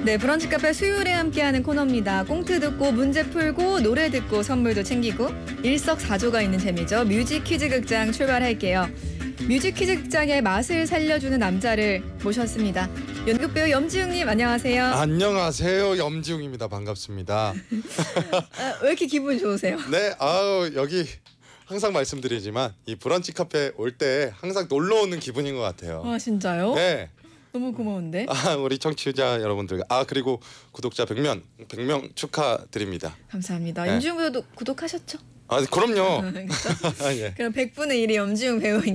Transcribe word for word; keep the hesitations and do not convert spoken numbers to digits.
네, 브런치 카페 수요일에 함께하는 코너입니다. 꽁트 듣고 문제 풀고 노래 듣고 선물도 챙기고 일석사조가 있는 재미죠. 뮤직 퀴즈 극장 출발할게요. 뮤직 퀴즈 극장의 맛을 살려주는 남자를 모셨습니다. 연극배우 염지웅님 안녕하세요. 안녕하세요. 염지웅입니다. 반갑습니다. 아, 왜 이렇게 기분 좋으세요? 네, 아우 여기 항상 말씀드리지만 이 브런치 카페 올 때 항상 놀러 오는 기분인 것 같아요. 아 진짜요? 네. 너무 고마운데. 아, 우리 청취자 여러분들, 아 그리고 구독자 백 명, 백 명 축하드립니다. 감사합니다. 네. 염지웅 배우도 구독하셨죠? 아, 그럼요. 그렇죠? 아, 예. 그럼 백분의 일이 염지웅 배우인